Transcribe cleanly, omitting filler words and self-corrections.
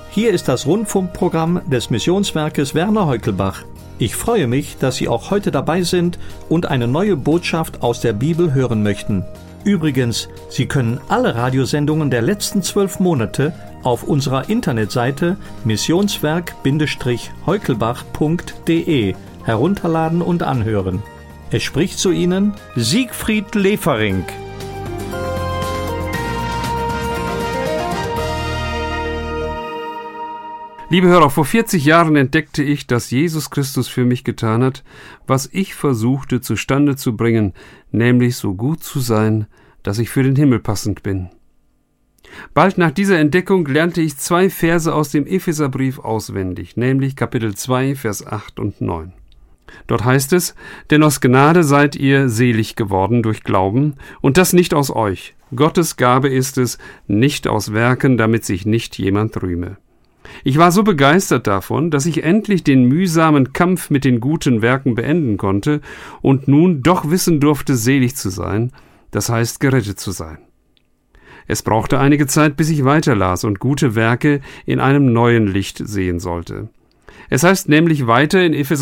Hier ist das Rundfunkprogramm des Missionswerkes Werner Heukelbach. Ich freue mich, dass Sie auch heute dabei sind und eine neue Botschaft aus der Bibel hören möchten. Übrigens, Sie können alle Radiosendungen der letzten 12 Monate auf unserer Internetseite missionswerk-heukelbach.de herunterladen und anhören. Es spricht zu Ihnen Siegfried Lefering. Liebe Hörer, vor 40 Jahren entdeckte ich, dass Jesus Christus für mich getan hat, was ich versuchte zustande zu bringen, nämlich so gut zu sein, dass ich für den Himmel passend bin. Bald nach dieser Entdeckung lernte ich 2 Verse aus dem Epheserbrief auswendig, nämlich Kapitel 2, Vers 8 und 9. Dort heißt es: Denn aus Gnade seid ihr selig geworden durch Glauben, und das nicht aus euch. Gottes Gabe ist es, nicht aus Werken, damit sich nicht jemand rühme. Ich war so begeistert davon, dass ich endlich den mühsamen Kampf mit den guten Werken beenden konnte und nun doch wissen durfte, selig zu sein, das heißt gerettet zu sein. Es brauchte einige Zeit, bis ich weiterlas und gute Werke in einem neuen Licht sehen sollte. Es heißt nämlich weiter in Epheser